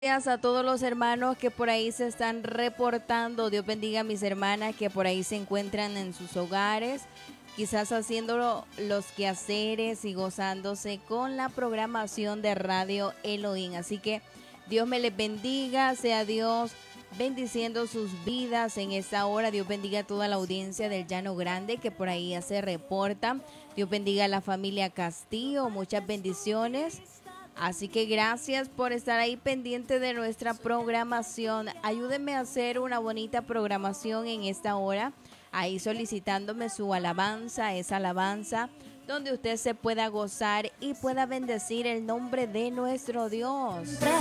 Gracias a todos los hermanos que por ahí se están reportando. Dios bendiga a mis hermanas que por ahí se encuentran en sus hogares, quizás haciendo los quehaceres y gozándose con la programación de Radio Elohim. Así que Dios me les bendiga, sea Dios bendiciendo sus vidas en esta hora. Dios bendiga a toda la audiencia del Llano Grande que por ahí ya se reporta. Dios bendiga a la familia Castillo, muchas bendiciones. Así que gracias por estar ahí pendiente de nuestra programación. Ayúdenme a hacer una bonita programación en esta hora, ahí solicitándome su alabanza, esa alabanza donde usted se pueda gozar y pueda bendecir el nombre de nuestro Dios.